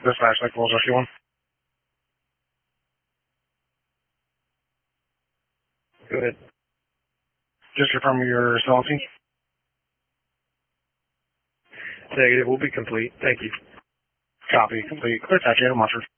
Dispatch, like, what was rescue one? Go ahead. Just confirm your salty. Negative. We'll be complete. Thank you. Copy. Complete. Clear taxi, Monster.